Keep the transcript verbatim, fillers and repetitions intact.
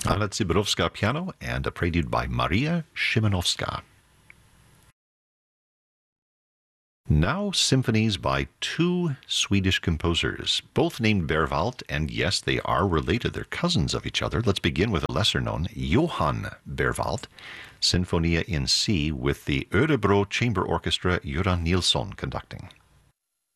Anna Ziborowska piano and a prelude by Maria Szymanowska. Now symphonies by two Swedish composers, both named Berwald, and yes, they are related. They're cousins of each other. Let's begin with a lesser-known, Johann Berwald, Sinfonia in C with the Örebro Chamber Orchestra, Göran Nilsson conducting.